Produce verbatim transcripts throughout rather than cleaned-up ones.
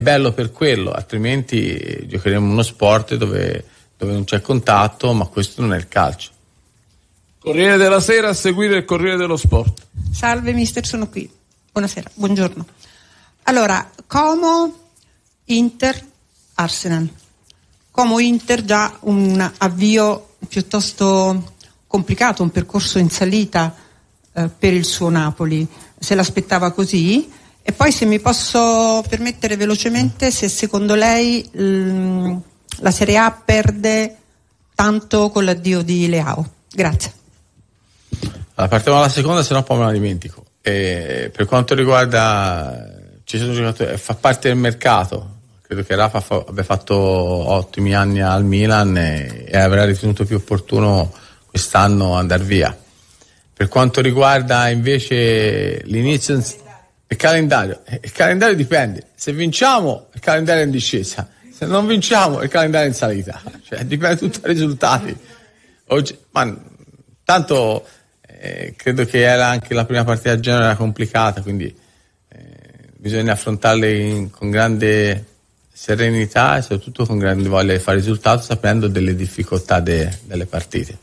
bello per quello, altrimenti giocheremo uno sport dove, dove non c'è contatto, ma questo non è il calcio. Corriere della Sera, a seguire il Corriere dello Sport. Salve mister, sono qui. Buonasera, buongiorno. Allora, Como, Inter, Arsenal. Como Inter già un avvio piuttosto complicato, un percorso in salita eh, per il suo Napoli. Se l'aspettava così? E poi, se mi posso permettere velocemente, se secondo lei l- la Serie A perde tanto con l'addio di Leao. Grazie. Allora, partiamo dalla seconda, se no poi me la dimentico. E per quanto riguarda, ci sono giocatori, fa parte del mercato. Credo che Rafa fa, abbia fatto ottimi anni al Milan e, e avrà ritenuto più opportuno quest'anno andare via. Per quanto riguarda invece l'inizio, il calendario, il calendario dipende. Se vinciamo, il calendario è in discesa. Se non vinciamo, il calendario è in salita. Cioè, dipende tutto dai risultati. Oggi, ma tanto eh, credo che era anche la prima partita a Genova era complicata, quindi eh, bisogna affrontarle in, con grande serenità e soprattutto con grande voglia di fare risultato, sapendo delle difficoltà de, delle partite.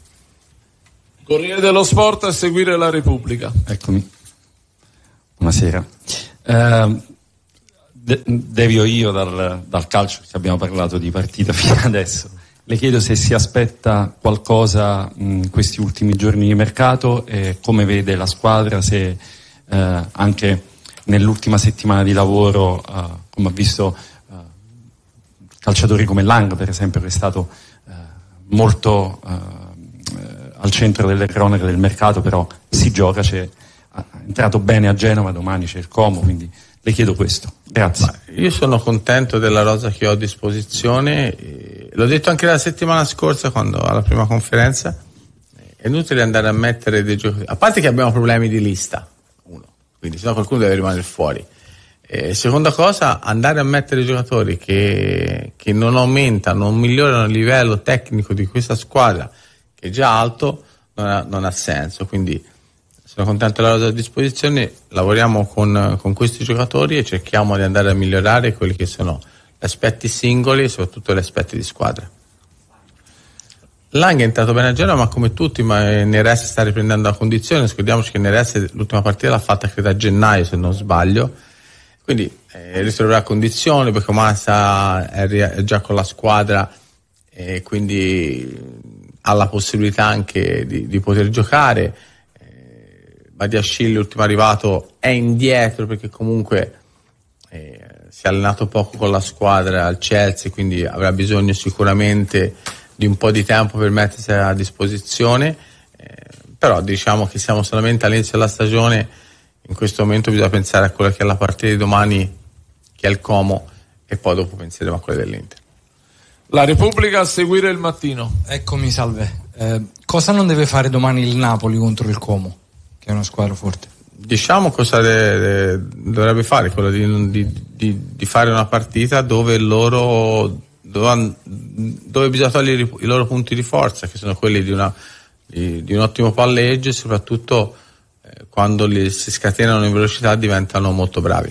Corriere dello Sport, a seguire la Repubblica. Eccomi. Buonasera. Eh, de- devio io dal, dal calcio, che abbiamo parlato di partita fino adesso. Le chiedo se si aspetta qualcosa in questi ultimi giorni di mercato e come vede la squadra, se eh, anche nell'ultima settimana di lavoro, eh, come ha visto eh, calciatori come Lang, per esempio, che è stato eh, molto eh, al centro delle cronache del mercato, però si gioca, c'è, è entrato bene a Genova, domani c'è il Como, quindi le chiedo questo. Grazie. Ma io sono contento della rosa che ho a disposizione, e l'ho detto anche la settimana scorsa quando alla prima conferenza, è inutile andare a mettere dei giocatori, a parte che abbiamo problemi di lista, uno, quindi sennò qualcuno deve rimanere fuori. E seconda cosa, andare a mettere giocatori che, che non aumentano, non migliorano il livello tecnico di questa squadra, che è già alto, non ha, non ha senso. Quindi sono contento della rosa a disposizione, lavoriamo con, con questi giocatori e cerchiamo di andare a migliorare quelli che sono gli aspetti singoli e soprattutto gli aspetti di squadra. Lang è entrato bene a Genova, ma come tutti, ma Neres sta riprendendo la condizione. Scordiamoci che Neres l'ultima partita l'ha fatta credo a gennaio, se non sbaglio, quindi eh, ritroverà condizioni, perché Massa è, è già con la squadra e quindi ha la possibilità anche di, di poter giocare. Badiashile, l'ultimo arrivato, è indietro perché comunque eh, si è allenato poco con la squadra al Chelsea, quindi avrà bisogno sicuramente di un po' di tempo per mettersi a disposizione, eh, però diciamo che siamo solamente all'inizio della stagione. In questo momento bisogna pensare a quella che è la partita di domani, che è il Como, e poi dopo penseremo a quella dell'Inter. La Repubblica, a seguire il Mattino. Eccomi, salve. Eh, cosa non deve fare domani il Napoli contro il Como, che è una squadra forte? Diciamo cosa de- de- dovrebbe fare, quello di, di, di, di fare una partita dove loro dove, dove bisogna togliere i, i loro punti di forza, che sono quelli di, una, di, di un ottimo palleggio, e soprattutto eh, quando li, si scatenano in velocità diventano molto bravi.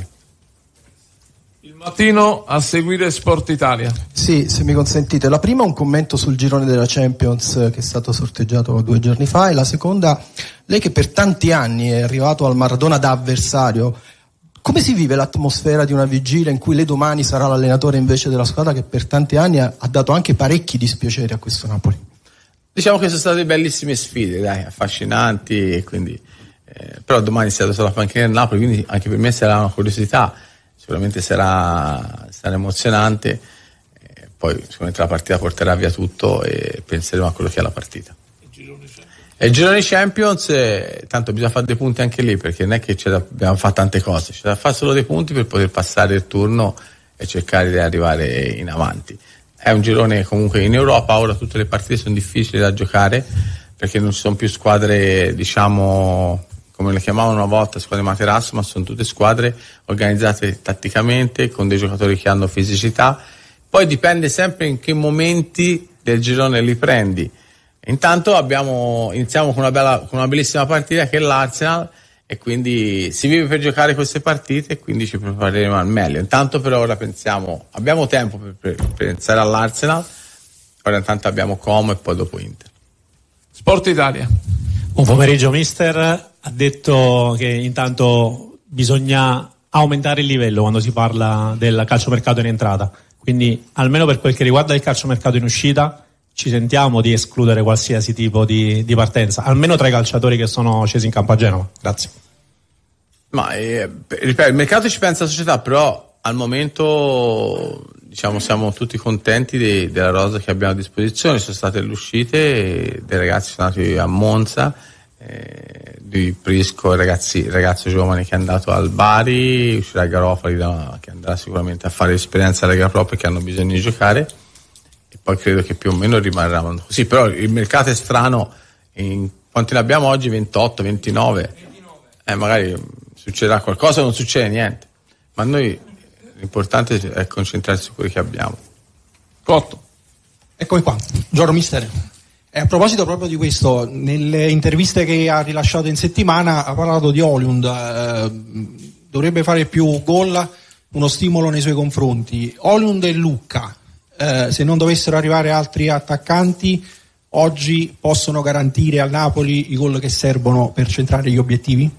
Il Mattino, a seguire Sport Italia. Sì, se mi consentite, la prima un commento sul girone della Champions che è stato sorteggiato due giorni fa, e la seconda, lei che per tanti anni è arrivato al Maradona da avversario, come si vive l'atmosfera di una vigilia in cui lei domani sarà l'allenatore invece della squadra che per tanti anni ha, ha dato anche parecchi dispiaceri a questo Napoli? Diciamo che sono state bellissime sfide, dai, affascinanti, e quindi, eh, però domani sarà sulla panchina del Napoli, quindi anche per me sarà una curiosità. Sicuramente sarà, sarà emozionante, eh, poi sicuramente la partita porterà via tutto e penseremo a quello che è la partita. E il girone Champions, eh, tanto bisogna fare dei punti anche lì, perché non è che c'è da, abbiamo fatto tante cose, c'è da fare solo dei punti per poter passare il turno e cercare di arrivare in avanti. È un girone comunque in Europa, ora tutte le partite sono difficili da giocare perché non ci sono più squadre, diciamo, come le chiamavano una volta, squadre materasso, ma sono tutte squadre organizzate tatticamente, con dei giocatori che hanno fisicità. Poi dipende sempre in che momenti del girone li prendi. Intanto abbiamo, iniziamo con una, bella, con una bellissima partita che è l'Arsenal, e quindi si vive per giocare queste partite e quindi ci prepareremo al meglio. Intanto per ora pensiamo, abbiamo tempo per, per, per pensare all'Arsenal, ora intanto abbiamo Como e poi dopo Inter. Sport Italia. Buon pomeriggio mister, ha detto che intanto bisogna aumentare il livello quando si parla del calciomercato in entrata, quindi almeno per quel che riguarda il calciomercato in uscita ci sentiamo di escludere qualsiasi tipo di, di partenza, almeno tra i calciatori che sono scesi in campo a Genova. Grazie. Ma eh, ripeto, il mercato ci pensa la società, però al momento diciamo siamo tutti contenti de, della rosa che abbiamo a disposizione. Sono state le uscite dei ragazzi, sono andati a Monza, eh, di Prisco, il ragazzi, ragazzo giovane che è andato al Bari, uscirà Garofali da, che andrà sicuramente a fare esperienza alla Lega Pro perché hanno bisogno di giocare, e poi credo che più o meno rimarranno così. Però il mercato è strano, in, quanti ne abbiamo oggi? ventotto, ventinove, eh, magari succederà qualcosa o non succede niente, ma noi l'importante è concentrarsi su quelli che abbiamo. Cotto. Eccomi qua, buongiorno mister. E a proposito proprio di questo, nelle interviste che ha rilasciato in settimana ha parlato di Højlund, eh, dovrebbe fare più gol, uno stimolo nei suoi confronti. Højlund e Lucca, eh, se non dovessero arrivare altri attaccanti, oggi possono garantire al Napoli i gol che servono per centrare gli obiettivi?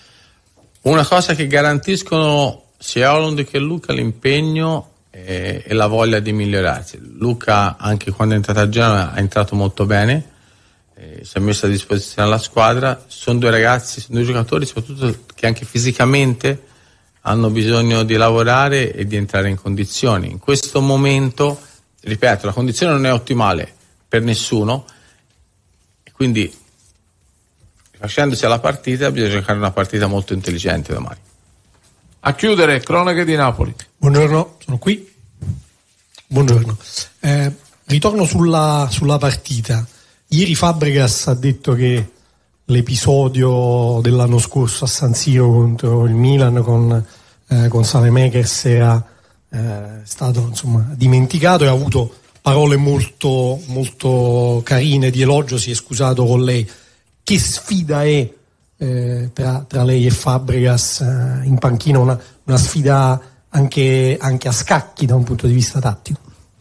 Una cosa che garantiscono sia Højlund che Lucca, l'impegno e, e la voglia di migliorarsi. Lucca, anche quando è entrato a Genova, è entrato molto bene, eh, si è messo a disposizione alla squadra. Sono due ragazzi, sono due giocatori soprattutto che anche fisicamente hanno bisogno di lavorare e di entrare in condizioni. In questo momento, ripeto, la condizione non è ottimale per nessuno, e quindi facendosi alla partita bisogna giocare una partita molto intelligente domani. A chiudere, cronache di Napoli. Buongiorno, sono qui. Buongiorno. Eh, ritorno sulla, sulla partita. Ieri Fabregas ha detto che l'episodio dell'anno scorso a San Siro contro il Milan con, eh, con Saelemaekers era eh, stato insomma dimenticato, e ha avuto parole molto, molto carine di elogio, si è scusato con lei. Che sfida è eh, tra, tra lei e Fabregas eh, in panchina, una, una sfida anche, anche a scacchi da un punto di vista tattico?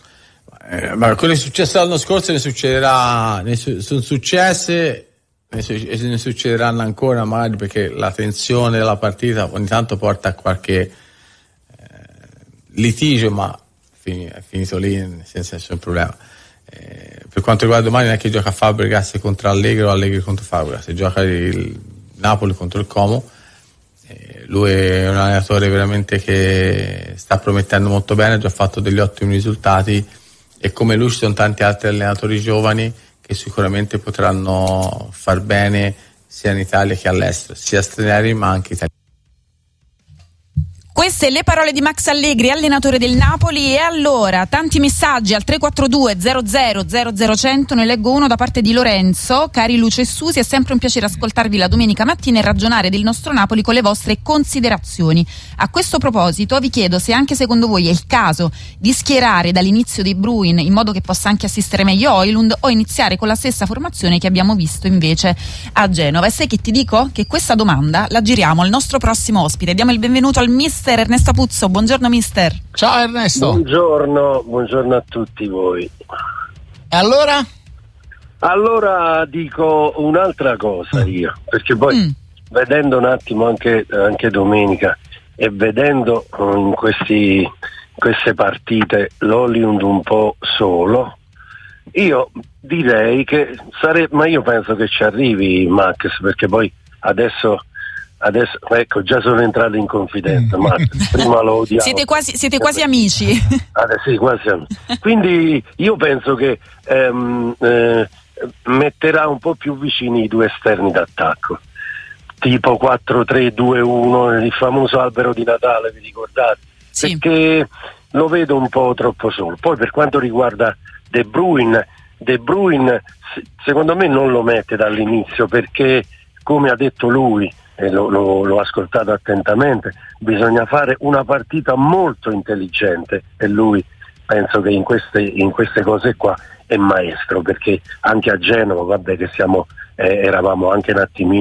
Eh, ma quello che è successo l'anno scorso ne succederà, ne su, sono successe ne, su, ne succederanno ancora, magari, perché la tensione della partita ogni tanto porta a qualche eh, litigio, ma fin, è finito lì senza nessun problema. Eh, per quanto riguarda domani, non è che gioca Fabregas contro Allegri o Allegri contro Fabregas, gioca il Napoli contro il Como. Eh, lui è un allenatore veramente che sta promettendo molto bene, ha già fatto degli ottimi risultati, e come lui ci sono tanti altri allenatori giovani che sicuramente potranno far bene sia in Italia che all'estero, sia stranieri ma anche italiani. Queste le parole di Max Allegri, allenatore del Napoli. E allora, tanti messaggi al tre quattro due zero zero zero zero cento, ne leggo uno da parte di Lorenzo. Cari Luce e Susi, è sempre un piacere ascoltarvi la domenica mattina e ragionare del nostro Napoli con le vostre considerazioni. A questo proposito vi chiedo se anche secondo voi è il caso di schierare dall'inizio dei Bruin in modo che possa anche assistere meglio Højlund, o iniziare con la stessa formazione che abbiamo visto invece a Genova. E sai che ti dico? Che questa domanda la giriamo al nostro prossimo ospite. Diamo il benvenuto al mister Ernesto Apuzzo. Buongiorno mister. Ciao Ernesto. Buongiorno, buongiorno a tutti voi. E allora? Allora dico un'altra cosa io, perché poi mm. vedendo un attimo anche, anche domenica e vedendo in questi, queste partite l'Højlund un po' solo, io direi che sarebbe, ma io penso che ci arrivi Max, perché poi adesso Adesso, ecco, già sono entrato in confidenza, ma prima lo odiavo. Siete quasi, siete quasi amici. Adesso, sì, quasi amici. Quindi io penso che ehm, eh, metterà un po' più vicini i due esterni d'attacco, tipo quattro tre due uno, il famoso albero di Natale, vi ricordate? Sì. Perché lo vedo un po' troppo solo. Poi per quanto riguarda De Bruyne, De Bruyne secondo me non lo mette dall'inizio, perché come ha detto lui, e lo, lo, l'ho ascoltato attentamente, bisogna fare una partita molto intelligente, e lui penso che in queste, in queste cose qua è maestro, perché anche a Genova, vabbè che siamo, eh, eravamo anche un attimino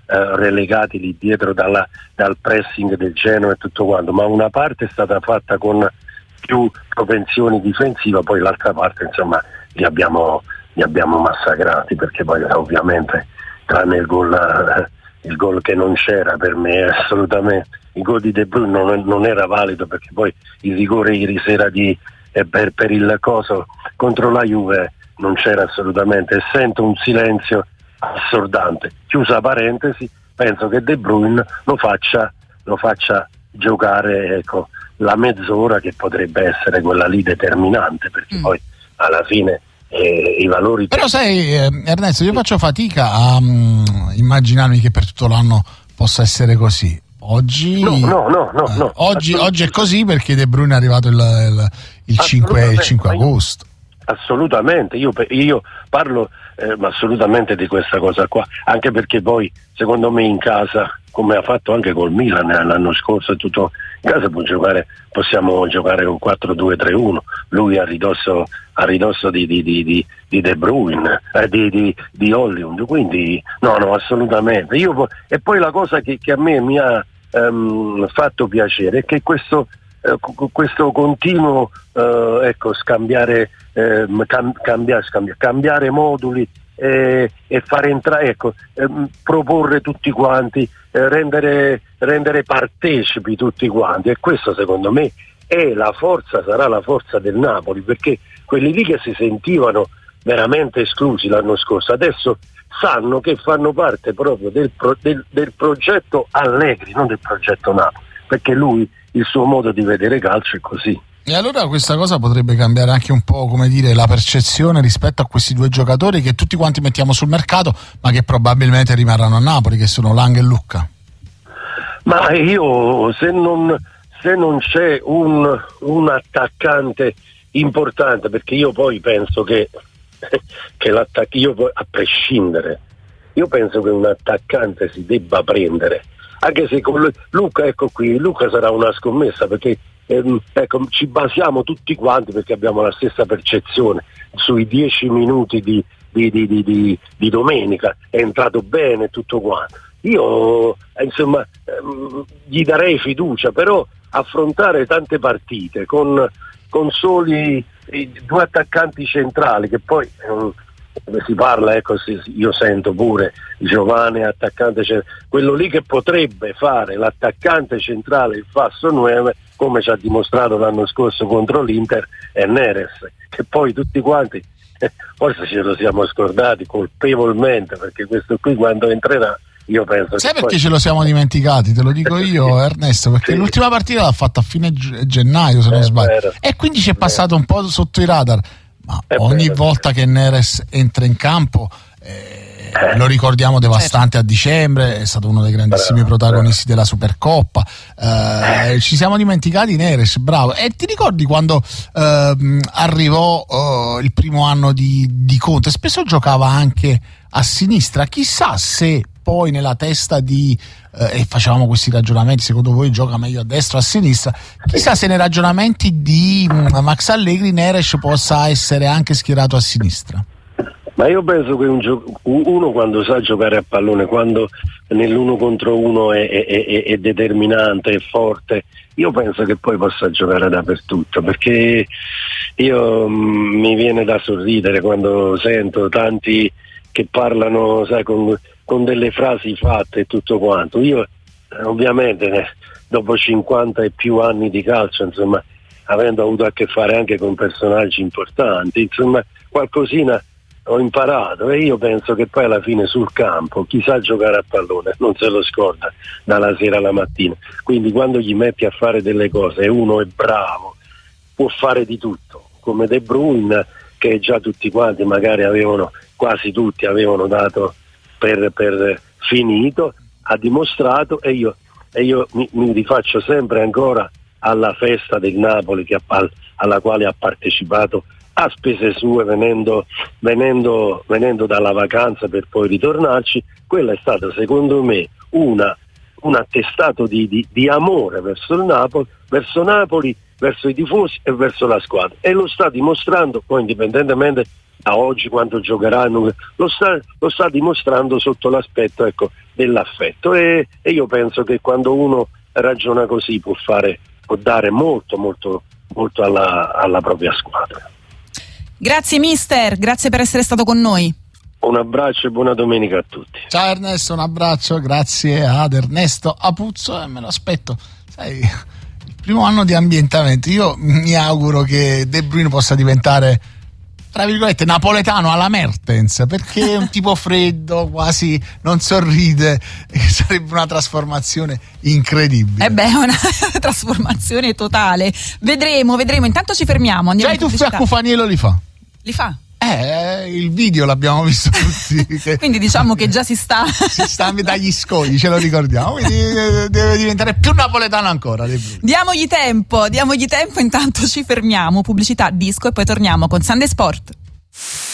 eh, relegati lì dietro dalla, dal pressing del Genoa e tutto quanto, ma una parte è stata fatta con più propensioni difensiva, poi l'altra parte insomma li abbiamo, li abbiamo massacrati, perché poi ovviamente tranne il gol, eh, il gol che non c'era per me assolutamente, il gol di De Bruyne non, non era valido, perché poi il rigore ieri sera di, eh, per, per il coso contro la Juve non c'era assolutamente, e sento un silenzio assordante. Chiusa parentesi, penso che De Bruyne lo faccia, lo faccia giocare, ecco, la mezz'ora che potrebbe essere quella lì determinante, perché mm. poi alla fine eh, i valori. Però sai, eh, Ernesto, io faccio fatica a um, immaginarmi che per tutto l'anno possa essere così. Oggi, no, no, no, no, eh, no oggi, oggi è così perché De Bruyne è arrivato il, il, il, cinque, il cinque agosto. Assolutamente, io, io parlo eh, assolutamente di questa cosa qua, anche perché poi secondo me in casa, come ha fatto anche col Milan l'anno scorso e tutto, in casa può giocare, possiamo giocare con quattro due tre uno, lui a ridosso, a ridosso di, di, di, di, di De Bruyne, eh, di, di, di Hollywood, quindi no, no, assolutamente. Io, e poi la cosa che, che a me mi ha ehm, fatto piacere è che questo eh, questo continuo eh, ecco, scambiare eh, cam, cambiare, scambiare, cambiare moduli eh, e fare entrare, ecco, eh, proporre tutti quanti, eh, rendere, rendere partecipi tutti quanti, e questo secondo me è la forza, sarà la forza del Napoli, perché quelli lì che si sentivano veramente esclusi l'anno scorso adesso sanno che fanno parte proprio del, pro, del, del progetto Allegri, non del progetto Napoli, perché lui, il suo modo di vedere calcio è così. E allora questa cosa potrebbe cambiare anche un po', come dire, la percezione rispetto a questi due giocatori che tutti quanti mettiamo sul mercato, ma che probabilmente rimarranno a Napoli, che sono Lang e Lucca. Ma io, se non, se non c'è un, un attaccante importante, perché io poi penso che, che l'attac- io a prescindere, io penso che un attaccante si debba prendere, anche se con Lucca, ecco qui, Lucca sarà una scommessa, perché ehm, ecco, ci basiamo tutti quanti, perché abbiamo la stessa percezione sui dieci minuti di, di, di, di, di, di domenica, è entrato bene tutto quanto. Io eh, insomma ehm, gli darei fiducia, però affrontare tante partite con, con soli eh, due attaccanti centrali, che poi ehm, si parla, ecco, io sento pure Giovane attaccante centrale, quello lì che potrebbe fare l'attaccante centrale, il falso nove, come ci ha dimostrato l'anno scorso contro l'Inter, è Neres, che poi tutti quanti eh, forse ce lo siamo scordati colpevolmente, perché questo qui quando entrerà, io penso. Sai che perché poi... ce lo siamo dimenticati? Te lo dico io, Ernesto, perché sì. L'ultima partita l'ha fatta a fine gennaio, se non è sbaglio, vero. E quindi ci è passato un po' sotto i radar, ma è ogni vero. volta che Neres entra in campo eh, eh. lo ricordiamo devastante a dicembre, è stato uno dei grandissimi bravo, protagonisti bravo. della Supercoppa, eh, ci siamo dimenticati Neres, bravo. E ti ricordi quando eh, arrivò eh, il primo anno di, di Conte, spesso giocava anche a sinistra, chissà se poi nella testa di eh, e facevamo questi ragionamenti, secondo voi gioca meglio a destra o a sinistra, chissà se nei ragionamenti di um, Max Allegri Neres possa essere anche schierato a sinistra. Ma io penso che un gio- uno quando sa giocare a pallone, quando nell'uno contro uno è, è, è, è determinante, è forte, io penso che poi possa giocare dappertutto, perché io mh, mi viene da sorridere quando sento tanti che parlano, sai, con, con delle frasi fatte e tutto quanto. Io eh, ovviamente eh, dopo cinquanta e più anni di calcio, insomma, avendo avuto a che fare anche con personaggi importanti, insomma, qualcosina ho imparato, e io penso che poi alla fine sul campo chi sa giocare a pallone non se lo scorda dalla sera alla mattina, quindi quando gli metti a fare delle cose e uno è bravo, può fare di tutto, come De Bruyne, che già tutti quanti magari avevano, quasi tutti avevano dato per, per finito, ha dimostrato, e io, e io mi, mi rifaccio sempre ancora alla festa del Napoli che ha, alla quale ha partecipato a spese sue, venendo, venendo, venendo dalla vacanza per poi ritornarci. Quella è stata secondo me una, un attestato di, di, di amore verso il Napoli, verso Napoli, verso i tifosi e verso la squadra, e lo sta dimostrando poi indipendentemente a oggi quanto giocheranno, lo sta, lo sta dimostrando sotto l'aspetto, ecco, dell'affetto, e, e io penso che quando uno ragiona così può fare, può dare molto molto molto alla, alla propria squadra. Grazie mister, grazie per essere stato con noi. Un abbraccio e buona domenica a tutti. Ciao Ernesto, un abbraccio, grazie ad Ernesto Apuzzo, e me lo aspetto, sai, il primo anno di ambientamento. Io mi auguro che De Bruyne possa diventare, tra virgolette, napoletano alla Mertens, perché è un tipo freddo, quasi non sorride, e sarebbe una trasformazione incredibile. Eh beh, è una trasformazione totale. Vedremo, vedremo. Intanto ci fermiamo. Andiamo Già i tuffi a Cufaniello li fa. Li fa? Eh, il video l'abbiamo visto tutti. Che quindi diciamo che già si sta si sta dagli scogli, ce lo ricordiamo, quindi deve diventare più napoletano ancora. Diamogli tempo, diamogli tempo, intanto ci fermiamo, pubblicità, disco e poi torniamo con Sunday Sport.